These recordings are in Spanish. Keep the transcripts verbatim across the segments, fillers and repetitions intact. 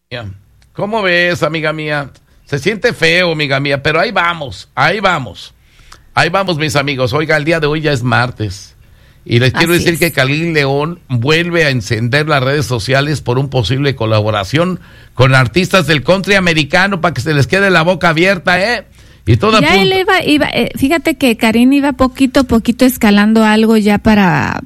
¿Cómo ves, amiga mía? Se siente feo, amiga mía, pero ahí vamos, ahí vamos. Ahí vamos, mis amigos. Oiga, el día de hoy ya es martes. Y les quiero Así decir es. que Karin León vuelve a encender las redes sociales por un posible colaboración con artistas del country americano para que se les quede la boca abierta, ¿eh? Y todo Ya él iba, iba eh, fíjate que Karin iba poquito a poquito escalando algo ya para,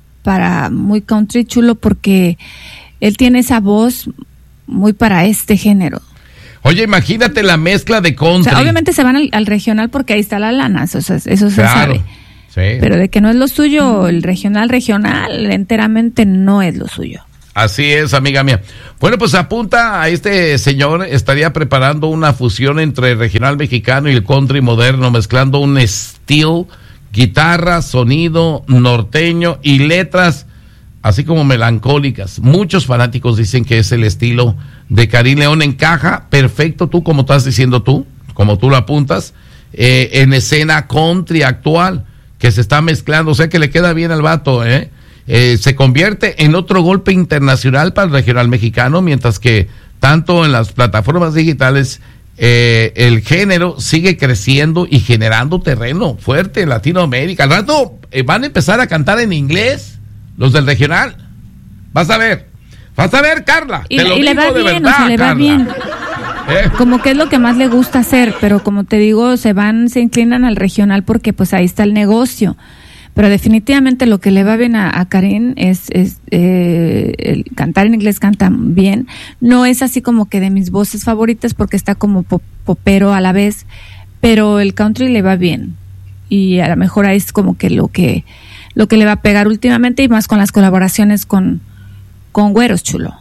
para muy country chulo, porque él tiene esa voz muy para este género. Oye, imagínate la mezcla de O country. sea, obviamente se van al, al regional porque ahí está la lana, eso, eso, eso se Claro, sabe. sí. Pero de que no es lo suyo, el regional, regional, enteramente no es lo suyo. Así es, amiga mía. Bueno, pues apunta a este señor, estaría preparando una fusión entre el regional mexicano y el country moderno, mezclando un estilo, guitarra, sonido norteño y letras así como melancólicas. Muchos fanáticos dicen que es el estilo de Karin León, encaja perfecto, tú como estás diciendo tú, como tú lo apuntas, eh, en escena country actual, que se está mezclando, o sea que le queda bien al vato, ¿eh? Eh, se convierte en otro golpe internacional para el regional mexicano, mientras que tanto en las plataformas digitales eh, el género sigue creciendo y generando terreno fuerte en Latinoamérica. Al rato eh, van a empezar a cantar en inglés los del regional. Vas a ver, vas a ver, Carla. Y, te lo y le digo va de bien, verdad, o sea, le va Carla. bien. ¿Eh? Como que es lo que más le gusta hacer, pero como te digo, se van, se inclinan al regional porque pues ahí está el negocio. Pero definitivamente lo que le va bien a, a Karin es, es eh, el cantar en inglés, canta bien. No es así como que de mis voces favoritas porque está como pop, popero a la vez, pero el country le va bien. Y a lo mejor ahí es como que lo que lo que le va a pegar últimamente, y más con las colaboraciones con, con güeros, chulo.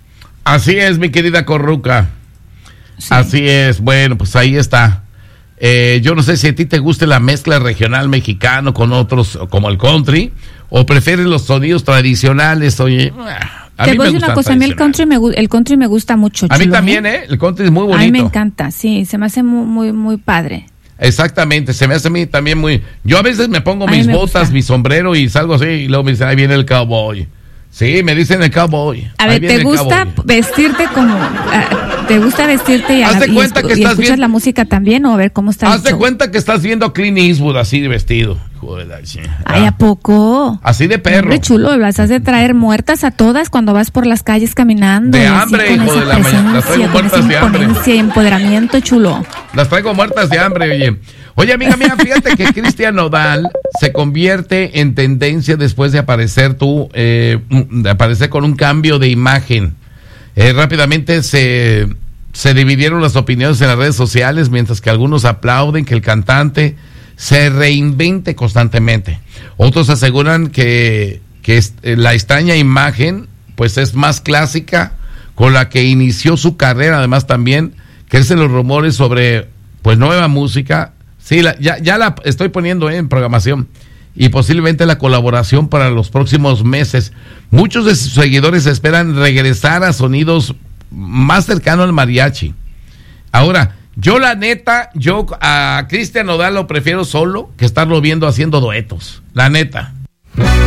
Así es, mi querida Corruca. Sí. Así es, bueno, pues ahí está. Eh, yo no sé si a ti te gusta la mezcla regional mexicano con otros, como el country, o prefieres los sonidos tradicionales. Oye, a Te mí voy me a decir una gustan cosa, a mí el country me, gu- el country me gusta mucho, A mí chulo, también, ¿eh? El country es muy bonito. A mí me encanta, sí, se me hace muy, muy, muy padre. Exactamente, se me hace a mí también muy... Yo a veces me pongo A mí mis me botas, gusta. mi sombrero y salgo así, y luego me dicen, ahí viene el cowboy. Sí, me dicen el cowboy. A Ahí ver, viene ¿te el gusta cowboy. vestirte como... ah, ¿Te gusta vestirte y, a Haz la- de y cuenta escu- que y estás escuchas bien- la música también, o a ver cómo está el Haz de show? cuenta que estás viendo a Clint Eastwood así de vestido. Hijo de la chingada. Ay, ¿a poco? Así de perro. Hombre, chulo, las has de traer muertas a todas cuando vas por las calles caminando. De y así hambre, con hijo esa de la mañana. Las traigo presencia, con muertas esa de hambre. imponencia y empoderamiento, chulo. Las traigo muertas de hambre, oye. Oye, amiga mía, fíjate que Cristian Nodal se convierte en tendencia después de aparecer tú, eh, de aparecer con un cambio de imagen. Eh, rápidamente se, se dividieron las opiniones en las redes sociales, mientras que algunos aplauden que el cantante se reinvente constantemente. Otros aseguran que, que es- eh, la extraña imagen pues es más clásica con la que inició su carrera. Además también crecen los rumores sobre pues nueva música. Sí, la, ya, ya la estoy poniendo eh, en programación, y posiblemente la colaboración para los próximos meses. Muchos de sus seguidores esperan regresar a sonidos más cercanos al mariachi. Ahora, yo la neta, yo a Cristian Nodal lo prefiero solo que estarlo viendo haciendo duetos. La neta.